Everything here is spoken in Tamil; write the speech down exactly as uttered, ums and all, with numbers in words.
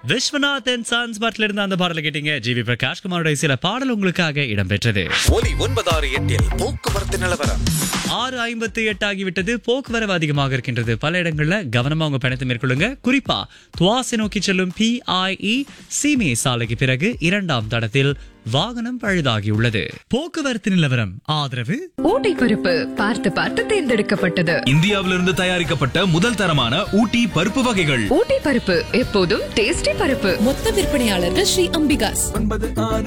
விஸ்வநாதன் சன்ஸ் பாட்டில இருந்து அந்த பாடலை கேட்டீங்க. ஜி வி பிரகாஷ் குமாரோட சில பாடல் உங்களுக்காக இடம்பெற்றது. ஒலி ஒன்பதாறு எட்டில் போக்குவரத்து நிலவரம். ஆறு ஐம்பத்தி எட்டு ஆகிவிட்டது. போக்குவரவு அதிகமாக இருக்கின்றது. பல இடங்கள்ல கவனமா உங்க பயணத்தை மேற்கொள்ளுங்க. குறிப்பா துவாசை நோக்கி செல்லும் பி ஐ இ சீமே சாலைக்கு பிறகு இரண்டாம் தடத்தில் வாகனம் பழுதாகியுள்ளது. போக்குவரத்து நிலவரம் ஆதரவு ஊட்டி பருப்பு பார்த்து பார்த்து தேர்ந்தெடுக்கப்பட்டது. இந்தியாவிலிருந்து தயாரிக்கப்பட்ட முதல் தரமான ஊட்டி பருப்பு வகைகள். ஊட்டி பருப்பு எப்போதும் டேஸ்டி பருப்பு. மொத்த விற்பனையாளர்கள் ஸ்ரீ அம்பிகாஸ். ஒன்பது ஆறு